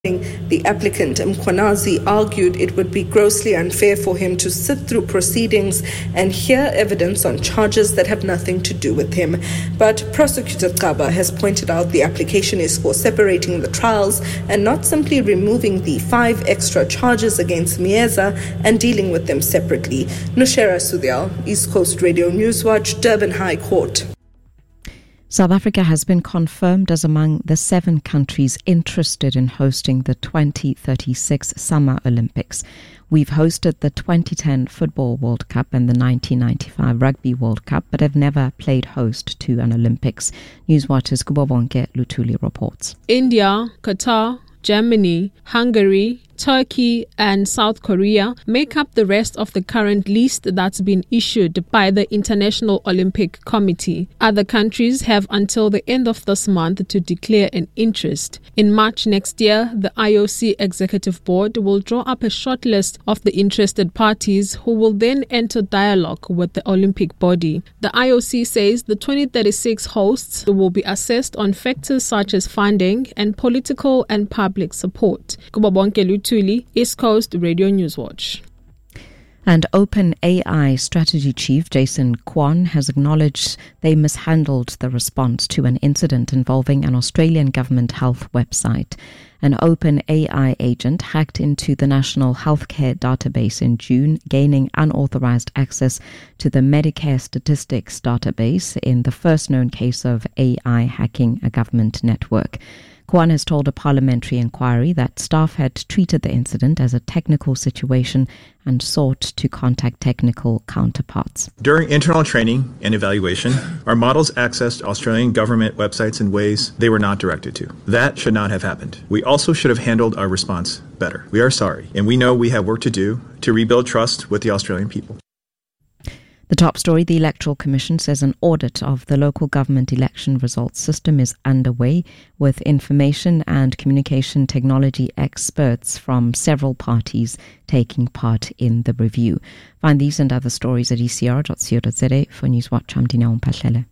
The applicant, Mkhwanazi, argued it would be grossly unfair for him to sit through proceedings and hear evidence on charges that have nothing to do with him. But Prosecutor Xaba has pointed out the application is for separating the trials and not simply removing the 5 extra charges against Mieza and dealing with them separately. Nushera Sudial, East Coast Radio Newswatch, Durban High Court. South Africa has been confirmed as among the 7 countries interested in hosting the 2036 Summer Olympics. We've hosted the 2010 Football World Cup and the 1995 Rugby World Cup, but have never played host to an Olympics. Newswatch's Kubobonke Lutuli reports. India, Qatar, Germany, Hungary, Turkey and South Korea make up the rest of the current list that's been issued by the International Olympic Committee. Other countries have until the end of this month to declare an interest. In March next year, the IOC Executive Board will draw up a short list of the interested parties who will then enter dialogue with the Olympic body. The IOC says the 2036 hosts will be assessed on factors such as funding and political and public support. Kubabonke Lutuli, East Coast Radio Newswatch. And OpenAI strategy chief Jason Kwon has acknowledged they mishandled the response to an incident involving an Australian government health website. An OpenAI agent hacked into the National Healthcare Database in June, gaining unauthorized access to the Medicare Statistics database in the first known case of AI hacking a government network. Kwon has told a parliamentary inquiry that staff had treated the incident as a technical situation and sought to contact technical counterparts. During internal training and evaluation, our models accessed Australian government websites in ways they were not directed to. That should not have happened. We also should have handled our response better. We are sorry, and we know we have work to do to rebuild trust with the Australian people. The top story, the Electoral Commission says an audit of the local government election results system is underway with information and communication technology experts from several parties taking part in the review. Find these and other stories at ecr.co.za. For Newswatch, I'm Dina Umpahlele.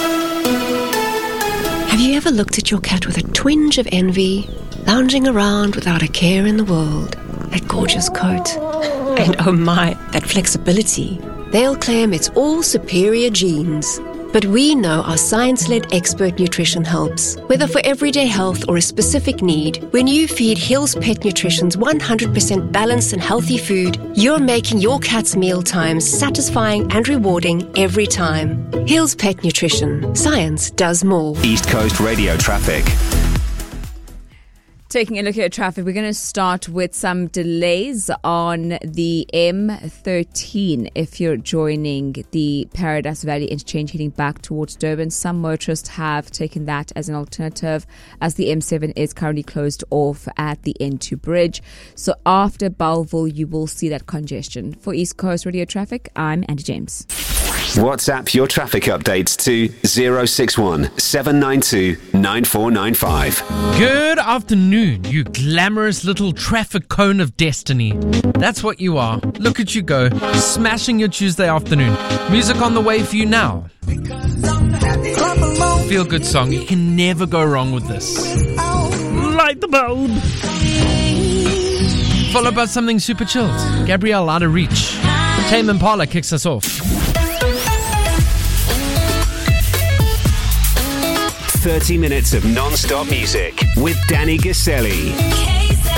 Have you ever looked at your cat with a twinge of envy, lounging around without a care in the world? That gorgeous coat. And oh my, that flexibility. They'll claim it's all superior genes. But we know our science-led expert nutrition helps. Whether for everyday health or a specific need, when you feed Hills Pet Nutrition's 100% balanced and healthy food, you're making your cat's meal times satisfying and rewarding every time. Hills Pet Nutrition. Science does more. East Coast Radio Traffic. Taking a look at traffic, we're going to start with some delays on the M13. If you're joining the Paradise Valley interchange heading back towards Durban, some motorists have taken that as an alternative as the M7 is currently closed off at the N2 bridge. So after Bellville, you will see that congestion. For East Coast Radio Traffic, I'm Andy James. WhatsApp your traffic updates to 061 792 9495. Good afternoon, you glamorous little traffic cone of destiny. That's what you are. Look at you go, smashing your Tuesday afternoon. Music on the way for you now. Feel good song, you can never go wrong with this. Light the bulb. Followed by something super chilled. Gabrielle Out of Reach. Tame Impala kicks us off. 30 minutes of non-stop music with Danny Gaselli.